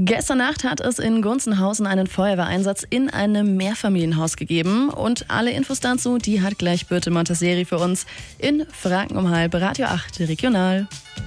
Gestern Nacht hat es in Gunzenhausen einen Feuerwehreinsatz in einem Mehrfamilienhaus gegeben. Und alle Infos dazu, die hat gleich Birte Montesseri für uns in Franken um halb, Radio 8 Regional.